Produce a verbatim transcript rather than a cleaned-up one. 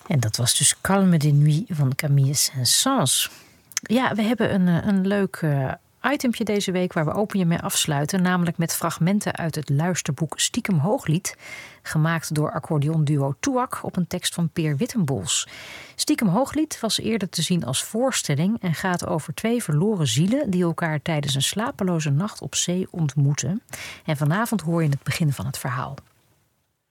En dat was dus Calme de Nuit van Camille Saint-Saëns. Ja, we hebben een, een leuk uh, itempje deze week waar we Open Je mee afsluiten. Namelijk met fragmenten uit het luisterboek Stiekem Hooglied. Gemaakt door accordeonduo Toeak op een tekst van Peer Wittenbols. Stiekem Hooglied was eerder te zien als voorstelling en gaat over twee verloren zielen die elkaar tijdens een slapeloze nacht op zee ontmoeten. En vanavond hoor je het begin van het verhaal.